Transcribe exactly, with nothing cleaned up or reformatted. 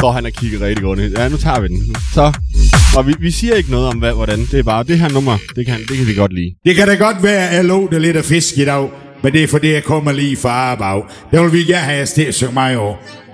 står han og kigger rigtig godt. Ja, nu tager vi den. Så, og vi, vi siger ikke noget om, hvad, hvordan. Det er bare, det her nummer, det kan, det kan vi godt lide. Det kan da godt være, at jeg lugter lidt af fisk i dag, men det er fordi, jeg kommer lige fra arbejde. Det vil vi gerne have jer til at synge mig over.